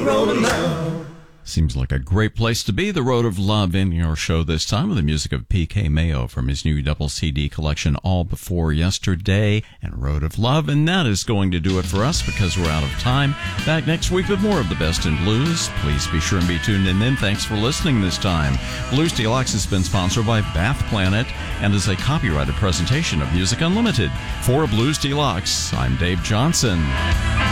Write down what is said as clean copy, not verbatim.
road of love. Seems like a great place to be, the Road of Love, in your show this time with the music of P.K. Mayo from his new double CD collection, All Before Yesterday and Road of Love. And that is going to do it for us because we're out of time. Back next week with more of the best in blues. Please be sure and be tuned in then. Thanks for listening this time. Blues Deluxe has been sponsored by Bath Planet and is a copyrighted presentation of Music Unlimited. For Blues Deluxe, I'm Dave Johnson.